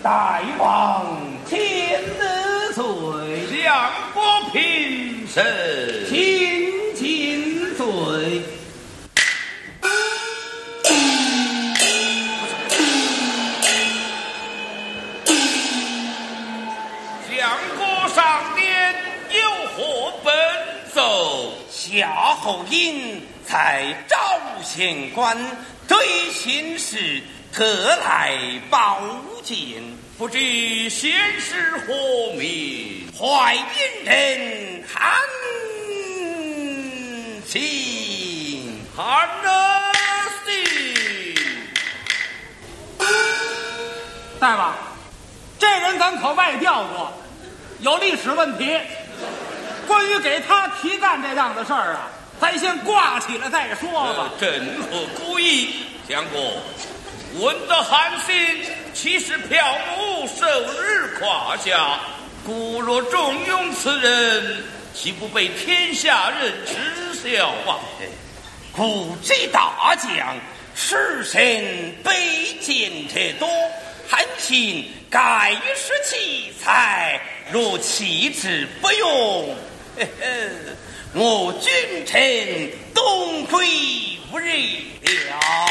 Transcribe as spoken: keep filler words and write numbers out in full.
大王千得罪， 相国平身， 请进罪。 相国上殿有何奔奏？ 夏侯婴在赵县官对亲事，特来报见。 不知先是何名？ 淮阴人韩信。 韩信。 大王，这人咱可外调过，有历史问题。关于给他提干这样的事儿啊，咱先挂起来再说吧。 正合故意，相国，闻得韩信其实票目受日胯下，故若重用此人，岂不被天下人耻笑啊？ 故这大将世身卑贱者多，韩信盖是奇才，若弃之不用，呵呵，我君臣东归不日了。